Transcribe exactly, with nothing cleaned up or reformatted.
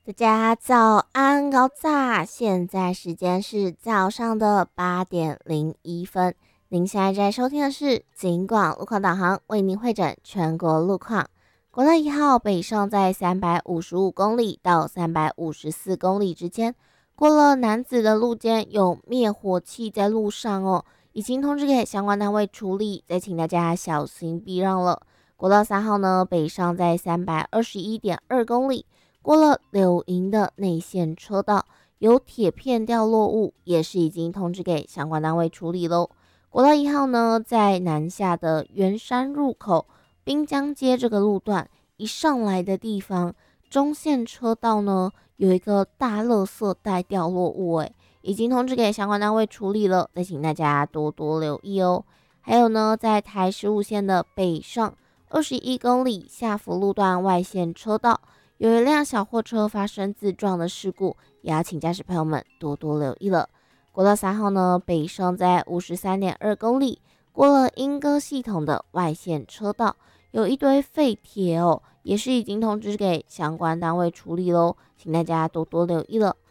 大家早安，高炸！现在时间是早上的八点零一分。您现在在收听的是警广路况导航，为您会诊全国路况。国道一号北上在三百五十五公里到三百五十四公里之间，过了南子的路肩有灭火器在路上哦，已经通知给相关单位处理，再请大家小心避让了。国道三号呢，北上在三百二十一点二公里。过了柳营的内线车道，有铁片掉落物，也是已经通知给相关单位处理喽。国道一号呢，在南下的圆山入口滨江街这个路段，一上来的地方，中线车道呢有一个大垃圾袋掉落物，诶，已经通知给相关单位处理了，再请大家多多留意哦。还有呢，在台十五线的北上二十一公里下福路段外线车道。有一辆小货车发生自撞的事故，也要请驾驶朋友们多多留意了。国道三号呢，北上在五十三点二公里，过了莺歌系统的外线车道，有一堆废铁哦，也是已经通知给相关单位处理喽，请大家多多留意了。